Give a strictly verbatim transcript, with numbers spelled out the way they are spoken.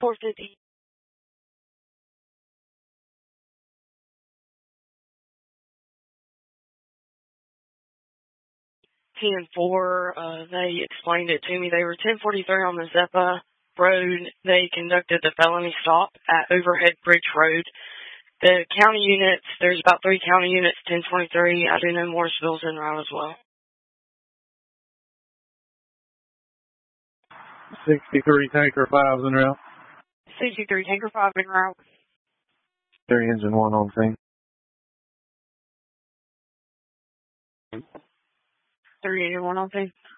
four fifty. ten four, uh, they explained it to me. They were ten forty-three on the Zeppa Road. They conducted the felony stop at Overhead Bridge Road. The county units, there's about three county units, ten twenty-three. I do know Morrisville's en route as well. sixty-three Tanker five's en route. sixty-three Tanker five en route. Three engine one on scene. Three engine one on scene.